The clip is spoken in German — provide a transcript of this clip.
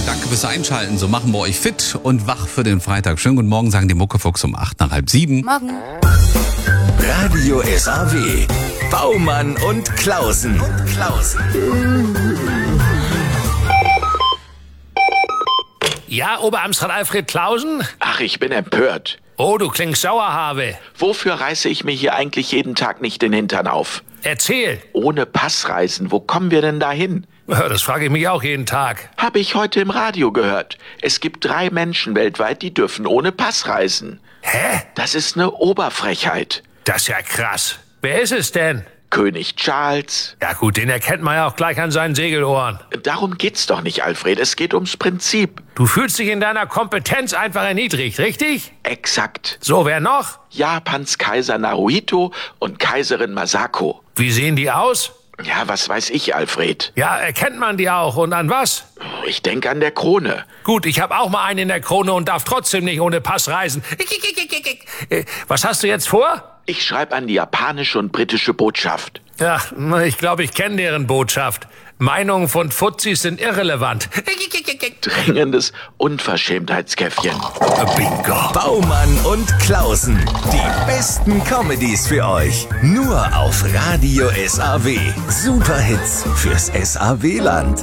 Danke fürs Einschalten. So machen wir euch fit und wach für den Freitag. Schönen guten Morgen, sagen die Muckefuchs um 8 nach halb 7. Morgen. Radio SAW. Baumann und Klausen. Ja, Oberamtsrat Alfred Klausen? Ach, ich bin empört. Oh, du klingst sauer, Habe. Wofür reiße ich mir hier eigentlich jeden Tag nicht den Hintern auf? Erzähl. Ohne Passreisen, wo kommen wir denn da hin? Ja, das frage ich mich auch jeden Tag. Habe ich heute im Radio gehört. Es gibt 3 Menschen weltweit, die dürfen ohne Pass reisen. Hä? Das ist eine Oberfrechheit. Das ist ja krass. Wer ist es denn? König Charles. Ja gut, den erkennt man ja auch gleich an seinen Segelohren. Darum geht's doch nicht, Alfred. Es geht ums Prinzip. Du fühlst dich in deiner Kompetenz einfach erniedrigt, richtig? Exakt. So, wer noch? Japans Kaiser Naruhito und Kaiserin Masako. Wie sehen die aus? Ja, was weiß ich, Alfred? Ja, erkennt man die auch? Und an was? Ich denke an der Krone. Gut, ich habe auch mal einen in der Krone und darf trotzdem nicht ohne Pass reisen. Was hast du jetzt vor? Ich schreibe an die japanische und britische Botschaft. Ja, ich glaube, ich kenne deren Botschaft. Meinungen von Fuzis sind irrelevant. Dringendes Unverschämtheitskäffchen. Bingo. Baumann und Klausen. Die besten Comedies für euch. Nur auf Radio SAW. Superhits fürs SAW-Land.